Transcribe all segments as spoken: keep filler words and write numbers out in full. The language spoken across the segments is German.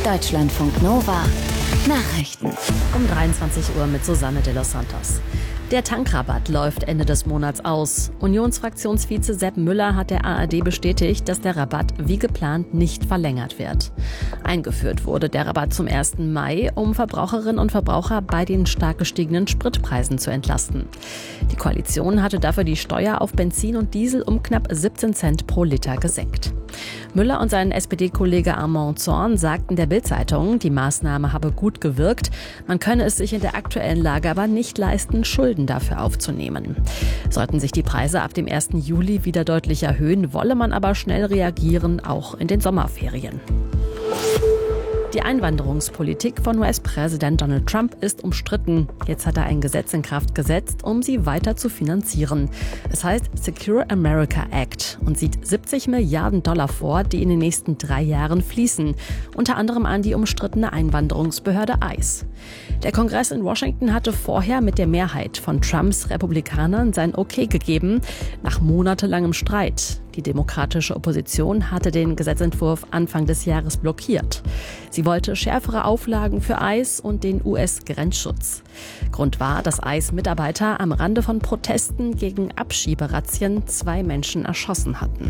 Deutschlandfunk Nova Nachrichten. Um dreiundzwanzig Uhr mit Susanne de los Santos. Der Tankrabatt läuft Ende des Monats aus. Unionsfraktionsvize Sepp Müller hat der A R D bestätigt, dass der Rabatt wie geplant nicht verlängert wird. Eingeführt wurde der Rabatt zum ersten Mai, um Verbraucherinnen und Verbraucher bei den stark gestiegenen Spritpreisen zu entlasten. Die Koalition hatte dafür die Steuer auf Benzin und Diesel um knapp siebzehn Cent pro Liter gesenkt. Müller und sein S P D-Kollege Armand Zorn sagten der Bild-Zeitung, die Maßnahme habe gut gewirkt. Man könne es sich in der aktuellen Lage aber nicht leisten, Schulden dafür aufzunehmen. Sollten sich die Preise ab dem ersten Juli wieder deutlich erhöhen, wolle man aber schnell reagieren, auch in den Sommerferien. Die Einwanderungspolitik von U S-Präsident Donald Trump ist umstritten. Jetzt hat er ein Gesetz in Kraft gesetzt, um sie weiter zu finanzieren. Es heißt Secure America Act und sieht siebzig Milliarden Dollar vor, die in den nächsten drei Jahren fließen. Unter anderem an die umstrittene Einwanderungsbehörde I C E. Der Kongress in Washington hatte vorher mit der Mehrheit von Trumps Republikanern sein Okay gegeben, nach monatelangem Streit. Die demokratische Opposition hatte den Gesetzentwurf Anfang des Jahres blockiert. Sie wollte schärfere Auflagen für I C E und den U S-Grenzschutz. Grund war, dass I C E-Mitarbeiter am Rande von Protesten gegen Abschieberazzien zwei Menschen erschossen hatten.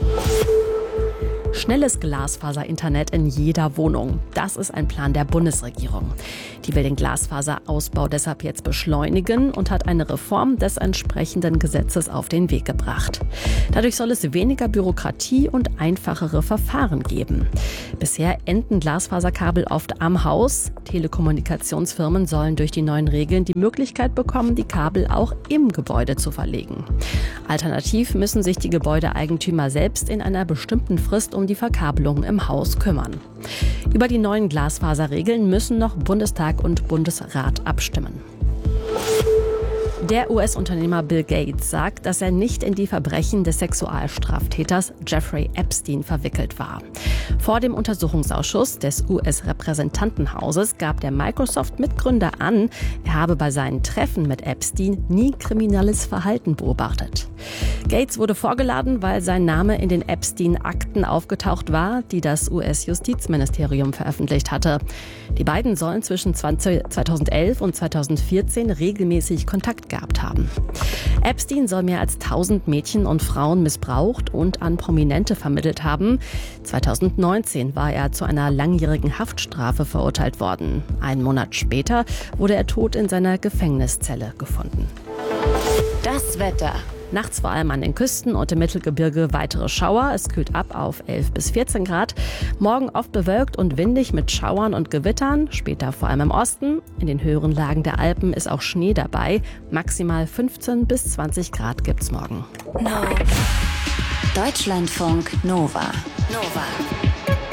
Schnelles Glasfaser-Internet in jeder Wohnung. Das ist ein Plan der Bundesregierung. Die will den Glasfaserausbau deshalb jetzt beschleunigen und hat eine Reform des entsprechenden Gesetzes auf den Weg gebracht. Dadurch soll es weniger Bürokratie und einfachere Verfahren geben. Bisher enden Glasfaserkabel oft am Haus. Telekommunikationsfirmen sollen durch die neuen Regeln die Möglichkeit bekommen, die Kabel auch im Gebäude zu verlegen. Alternativ müssen sich die Gebäudeeigentümer selbst in einer bestimmten Frist um die Verkabelung im Haus kümmern. Über die neuen Glasfaserregeln müssen noch Bundestag und Bundesrat abstimmen. Der U S-Unternehmer Bill Gates sagt, dass er nicht in die Verbrechen des Sexualstraftäters Jeffrey Epstein verwickelt war. Vor dem Untersuchungsausschuss des U S-Repräsentantenhauses gab der Microsoft-Mitgründer an, er habe bei seinen Treffen mit Epstein nie kriminelles Verhalten beobachtet. Gates wurde vorgeladen, weil sein Name in den Epstein-Akten aufgetaucht war, die das U S-Justizministerium veröffentlicht hatte. Die beiden sollen zwischen zweitausendelf und zweitausendvierzehn regelmäßig Kontakt gehabt haben. Epstein soll mehr als tausend Mädchen und Frauen missbraucht und an Prominente vermittelt haben. zweitausendneunzehn war er zu einer langjährigen Haftstrafe verurteilt worden. Einen Monat später wurde er tot in seiner Gefängniszelle gefunden. Das Wetter. Nachts vor allem an den Küsten und im Mittelgebirge weitere Schauer. Es kühlt ab auf elf bis vierzehn Grad. Morgen oft bewölkt und windig mit Schauern und Gewittern. Später vor allem im Osten. In den höheren Lagen der Alpen ist auch Schnee dabei. Maximal fünfzehn bis zwanzig Grad gibt's morgen. No. Deutschlandfunk Nova. Nova.